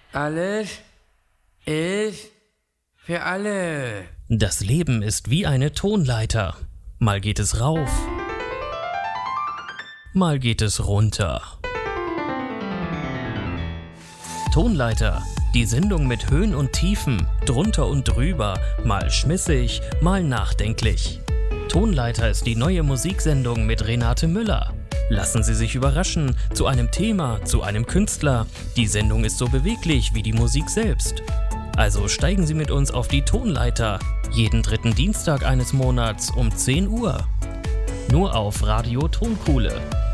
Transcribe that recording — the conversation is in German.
Alles ist für alle. Das Leben ist wie eine Tonleiter. Mal geht es rauf, mal geht es runter. Tonleiter, die Sendung mit Höhen und Tiefen, drunter und drüber, mal schmissig, mal nachdenklich. Tonleiter ist die neue Musiksendung mit Renate Müller. Lassen Sie sich überraschen, zu einem Thema, zu einem Künstler. Die Sendung ist so beweglich wie die Musik selbst. Also steigen Sie mit uns auf die Tonleiter, jeden dritten Dienstag eines Monats um 10 Uhr. Nur auf Radio Tonkuhle.